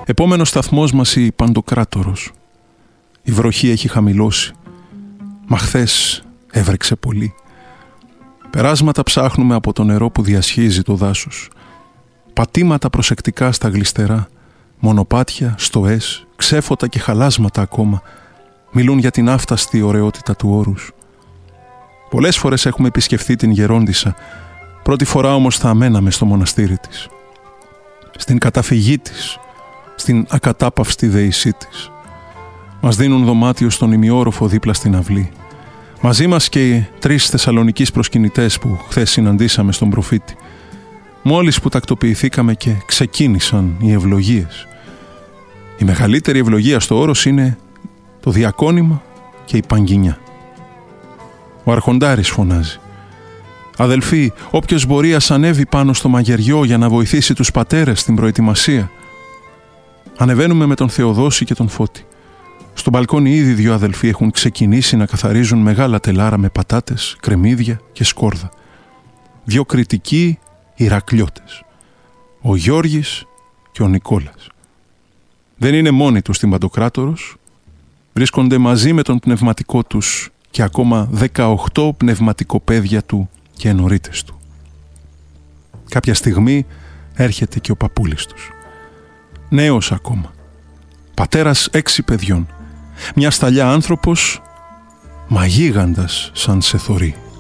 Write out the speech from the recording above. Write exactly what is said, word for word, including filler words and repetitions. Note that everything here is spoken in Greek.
Επόμενος σταθμός μας η Παντοκράτορος. Η βροχή έχει χαμηλώσει. Μα χθες έβρεξε πολύ. Περάσματα ψάχνουμε από το νερό που διασχίζει το δάσος. Πατήματα προσεκτικά στα γλιστερά. Μονοπάτια, στοές, ξέφωτα και χαλάσματα ακόμα μιλούν για την άφταστη ωραιότητα του όρους. Πολλές φορές έχουμε επισκεφθεί την Γερόντισσα, πρώτη φορά όμως θα αμέναμε στο μοναστήρι της. Στην καταφυγή της, στην ακατάπαυστη δεησή της. Μας δίνουν δωμάτιο στον ημιόροφο δίπλα στην αυλή. Μαζί μας και οι τρεις Θεσσαλονικείς προσκυνητές που χθες συναντήσαμε στον προφήτη. Μόλις που τακτοποιηθήκαμε και ξεκίνησαν οι ευλογίες. Η μεγαλύτερη ευλογία στο όρος είναι το διακόνημα και η παγκινιά. Ο Αρχοντάρης φωνάζει. Αδελφοί, όποιος μπορεί ας ανέβει πάνω στο μαγειριό για να βοηθήσει τους πατέρες στην προετοιμασία. Ανεβαίνουμε με τον Θεοδόση και τον Φώτη. Στο μπαλκόνι ήδη δύο αδελφοί έχουν ξεκινήσει να καθαρίζουν μεγάλα τελάρα με πατάτες, κρεμμύδια και σκόρδα. Δύο κριτικοί Ηρακλιώτες. Ο Γιώργης και ο Νικόλας. Δεν είναι μόνοι τους στην Παντοκράτορος. Βρίσκονται μαζί με τον πνευματικό τους και ακόμα δεκαοκτώ πνευματικοπαίδια του και ενορίτες του. Κάποια στιγμή έρχεται και ο παππούλης τους. Νέος ακόμα. Πατέρας έξι παιδιών. Μια σταλιά άνθρωπος, μα γίγαντας σαν σε θωρεί.